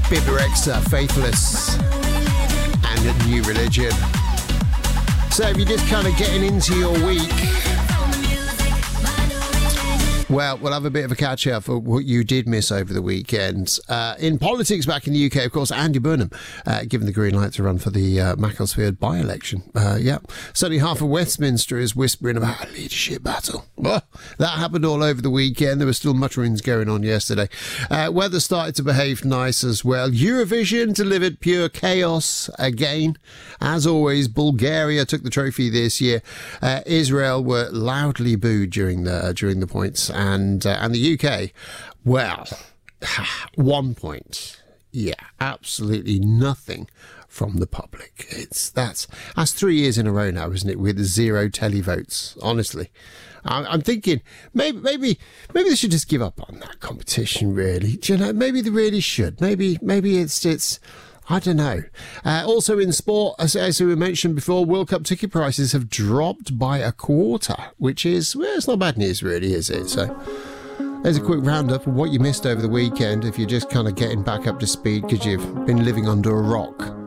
Bibirexa, Faithless, and New Religion. So if you're just kind of getting into your week, well, we'll have a bit of a catch-up for what you did miss over the weekend. In politics back in the UK, of course, Andy Burnham given the green light to run for the Macclesfield by-election. Certainly half of Westminster is whispering about a leadership battle. Well, that happened all over the weekend. There were still mutterings going on yesterday. Weather started to behave nice as well. Eurovision delivered pure chaos again. As always, Bulgaria took the trophy this year. Israel were loudly booed during the points. And the UK, well, 1 point. Yeah, absolutely nothing from the public. That's 3 years in a row now, isn't it, with 0 televotes, honestly. I'm thinking maybe they should just give up on that competition, really. Do you know, maybe they really should. Maybe it's I don't know. Also in sport, as we mentioned before, World Cup ticket prices have dropped by a quarter, which is, well, it's not bad news really, is it? So there's a quick roundup of what you missed over the weekend if you're just kind of getting back up to speed because you've been living under a rock.